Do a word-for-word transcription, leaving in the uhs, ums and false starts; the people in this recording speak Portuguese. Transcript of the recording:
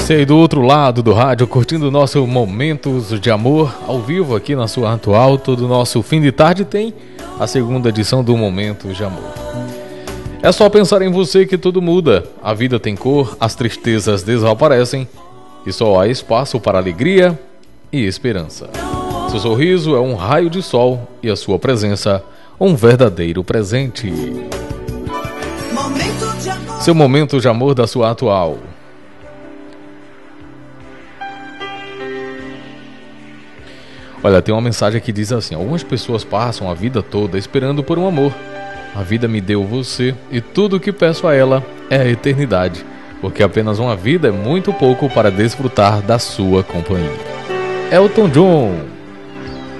Você aí do outro lado do rádio, curtindo o nosso Momentos de Amor, ao vivo aqui na sua atual. Todo nosso fim de tarde tem a segunda edição do Momentos de Amor. É só pensar em você que tudo muda. A vida tem cor, as tristezas desaparecem e só há espaço para alegria e esperança. Seu sorriso é um raio de sol e a sua presença um verdadeiro presente. Seu momento de amor da sua atual. Olha, tem uma mensagem que diz assim: algumas pessoas passam a vida toda esperando por um amor. A vida me deu você e tudo o que peço a ela é a eternidade, porque apenas uma vida é muito pouco para desfrutar da sua companhia. Elton John.